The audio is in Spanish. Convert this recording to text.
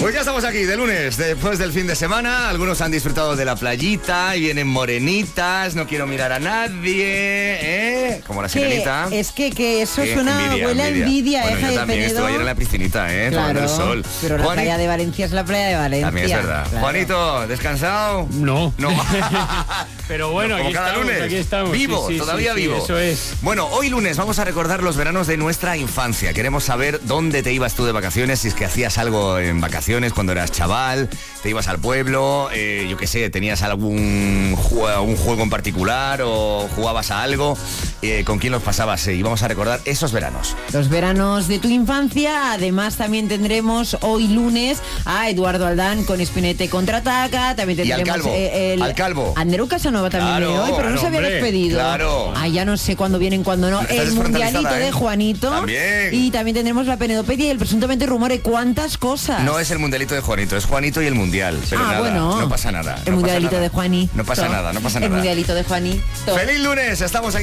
Pues ya estamos aquí de lunes, después del fin de semana. Algunos han disfrutado de la playita y vienen morenitas, no quiero mirar a nadie, ¿eh? Como la sirenita. Es que eso suena, huele a envidia, bueno, yo también Penedo. estuve ayer en la piscinita, tomando el sol. Pero la playa de Valencia es la playa de Valencia. También es verdad. Claro. Juanito, ¿descansado? No. Pero bueno, como cada lunes, aquí estamos. Vivo, sí, todavía vivo. Eso es. Bueno, hoy lunes vamos a recordar los veranos de nuestra infancia. Queremos saber dónde te ibas tú de vacaciones, si es que hacías algo en vacaciones cuando eras chaval, te ibas al pueblo, yo qué sé, tenías algún juego en particular o jugabas a algo, con quién los pasabas, y vamos a recordar esos veranos. Los veranos de tu infancia. Además también tendremos hoy lunes a Eduardo Aldán con Espinete Contraataca. También tendremos al Calvo. Anderu Casanova también viene hoy, pero no se había despedido. Claro. Ya no sé cuándo vienen, cuándo no. El mundialito de Juanito. También. Y también tendremos la penedopedia y el presuntamente rumore. ¿Cuántas cosas? No es el mundialito de Juanito, es Juanito y el mundial. Pero nada, bueno. no pasa nada. El mundialito de Juanito. No pasa nada. El mundialito de Juanito. ¡Feliz lunes! Estamos aquí.